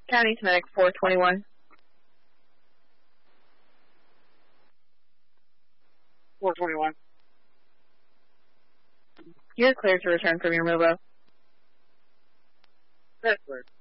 County Medic 421. 421. You're cleared to return from your MOBO. That's clear.